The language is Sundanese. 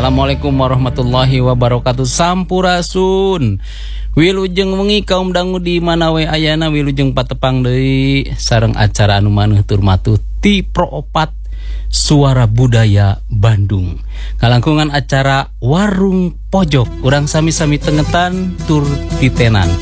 Assalamualaikum warahmatullahi wabarakatuh. Sampurasun. Wilujeng wengi kaum dangu di mana we ayana wilujeng patepang deui sareng acara anu maneuh tur matuh ti Pro 4 Suara Budaya Bandung. Kalangkungan acara Warung Pojok urang sami-sami tengetan tur titenan.